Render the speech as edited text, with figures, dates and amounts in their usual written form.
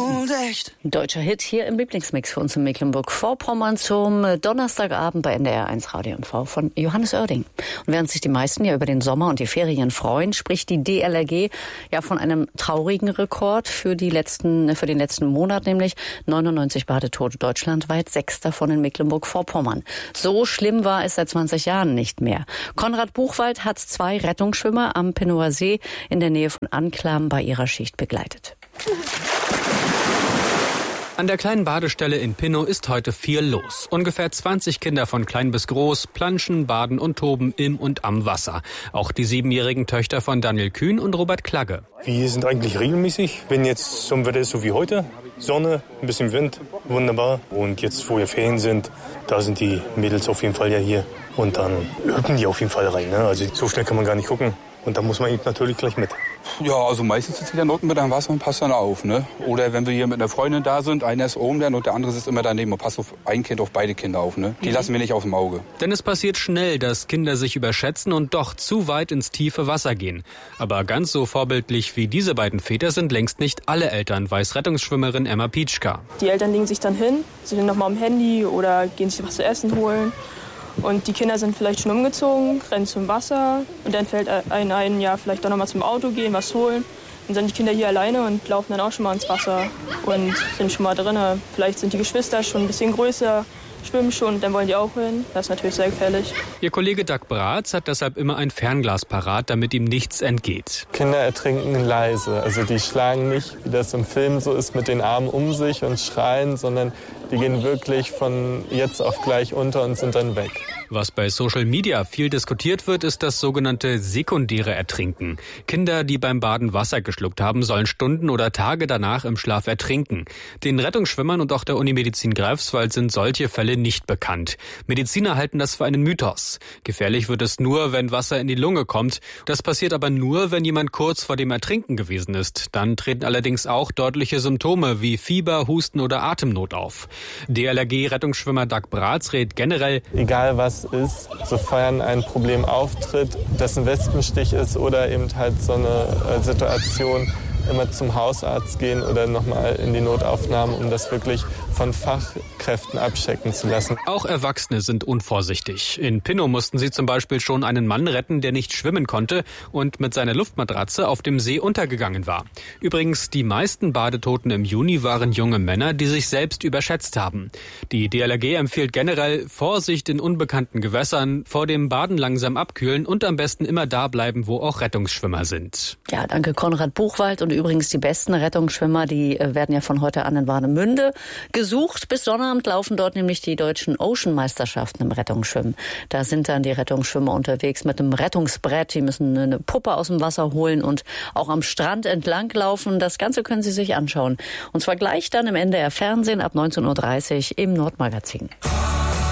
und echt. Deutscher Hit hier im Lieblingsmix für uns in Mecklenburg-Vorpommern zum Donnerstagabend bei NDR1 Radio MV von Johannes Oerding. Und während sich die meisten ja über den Sommer und die Ferien freuen, spricht die DLRG ja von einem traurigen Rekord für den letzten Monat, nämlich 99 Badetote deutschlandweit, 6 davon in Mecklenburg-Vorpommern. So schlimm war es seit 20 Jahren nicht mehr. Konrad Buchwald hat 2 Rettungsschwimmer am Pinnower See in der Nähe von Anklam bei ihrer Schicht begleitet. An der kleinen Badestelle in Pinnow ist heute viel los. Ungefähr 20 Kinder von klein bis groß planschen, baden und toben im und am Wasser. Auch die 7-jährigen Töchter von Daniel Kühn und Robert Klagge. Wir sind eigentlich regelmäßig, wenn jetzt so ein Wetter ist so wie heute. Sonne, ein bisschen Wind, wunderbar. Und jetzt, wo wir Ferien sind, da sind die Mädels auf jeden Fall ja hier. Und dann hüpfen die auf jeden Fall rein. Ne? Also so schnell kann man gar nicht gucken. Und da muss man eben natürlich gleich mit. Ja, also meistens sitzt der Not mit am Wasser und passt dann auf. Ne? Oder wenn wir hier mit einer Freundin da sind, einer ist oben und der andere sitzt immer daneben und passt auf ein Kind, auf beide Kinder auf. Ne? Die lassen wir nicht aus dem Auge. Denn es passiert schnell, dass Kinder sich überschätzen und doch zu weit ins tiefe Wasser gehen. Aber ganz so vorbildlich wie diese beiden Väter sind längst nicht alle Eltern, weiß Rettungsschwimmerin Emma Pietschka. Die Eltern legen sich dann hin, sind noch mal am Handy oder gehen sich was zu essen holen. Und die Kinder sind vielleicht schon umgezogen, rennen zum Wasser und dann fällt einem ein, ja, vielleicht doch noch mal zum Auto gehen, was holen. Dann sind die Kinder hier alleine und laufen dann auch schon mal ins Wasser und sind schon mal drin. Vielleicht sind die Geschwister schon ein bisschen größer, schwimmen schon, dann wollen die auch hin. Das ist natürlich sehr gefährlich. Ihr Kollege Doug Bratz hat deshalb immer ein Fernglas parat, damit ihm nichts entgeht. Kinder ertrinken leise. Also die schlagen nicht, wie das im Film so ist, mit den Armen um sich und schreien, sondern die gehen wirklich von jetzt auf gleich unter und sind dann weg. Was bei Social Media viel diskutiert wird, ist das sogenannte sekundäre Ertrinken. Kinder, die beim Baden Wasser geschluckt haben, sollen Stunden oder Tage danach im Schlaf ertrinken. Den Rettungsschwimmern und auch der Unimedizin Greifswald sind solche Fälle nicht bekannt. Mediziner halten das für einen Mythos. Gefährlich wird es nur, wenn Wasser in die Lunge kommt. Das passiert aber nur, wenn jemand kurz vor dem Ertrinken gewesen ist. Dann treten allerdings auch deutliche Symptome wie Fieber, Husten oder Atemnot auf. DLRG-Rettungsschwimmer Doug Bratz rät generell, egal was ist, sofern ein Problem auftritt, das ein Wespenstich ist oder eben halt so eine Situation, immer zum Hausarzt gehen oder nochmal in die Notaufnahme, um das wirklich von Fachkräften abchecken zu lassen. Auch Erwachsene sind unvorsichtig. In Pinnow mussten sie zum Beispiel schon einen Mann retten, der nicht schwimmen konnte und mit seiner Luftmatratze auf dem See untergegangen war. Übrigens, die meisten Badetoten im Juni waren junge Männer, die sich selbst überschätzt haben. Die DLRG empfiehlt generell Vorsicht in unbekannten Gewässern, vor dem Baden langsam abkühlen und am besten immer da bleiben, wo auch Rettungsschwimmer sind. Ja, danke Konrad Buchwald. Und übrigens die besten Rettungsschwimmer, die werden ja von heute an in Warnemünde gesucht. Bis Sonnabend laufen dort nämlich die deutschen Ocean-Meisterschaften im Rettungsschwimmen. Da sind dann die Rettungsschwimmer unterwegs mit einem Rettungsbrett. Die müssen eine Puppe aus dem Wasser holen und auch am Strand entlang laufen. Das Ganze können Sie sich anschauen. Und zwar gleich dann im NDR Fernsehen ab 19:30 Uhr im Nordmagazin.